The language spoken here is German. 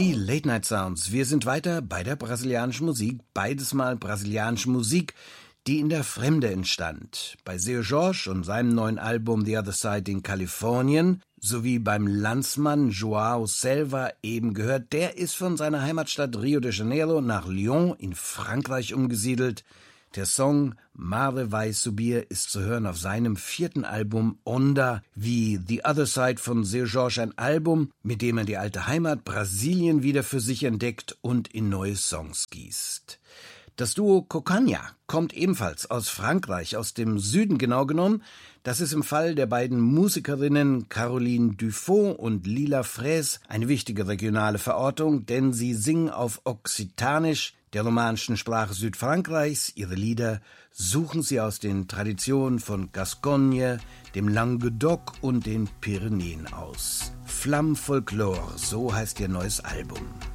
Die Late Night Sounds. Wir sind weiter bei der brasilianischen Musik. Beides mal brasilianische Musik, die in der Fremde entstand. Bei Seu Jorge und seinem neuen Album The Other Side in Kalifornien sowie beim Landsmann João Selva eben gehört. Der ist von seiner Heimatstadt Rio de Janeiro nach Lyon in Frankreich umgesiedelt. Der Song Mare vai subir ist zu hören auf seinem 4. Album Onda, wie The Other Side von Seu Jorge, ein Album, mit dem er die alte Heimat Brasilien wieder für sich entdeckt und in neue Songs gießt. Das Duo Cocaña kommt ebenfalls aus Frankreich, aus dem Süden genau genommen. Das ist im Fall der beiden Musikerinnen Caroline Dufaux und Lila Fraisse eine wichtige regionale Verortung, denn sie singen auf Okzitanisch, der romanischen Sprache Südfrankreichs. Ihre Lieder suchen sie aus den Traditionen von Gascogne, dem Languedoc und den Pyrenäen aus. Flamme Folklore, so heißt ihr neues Album.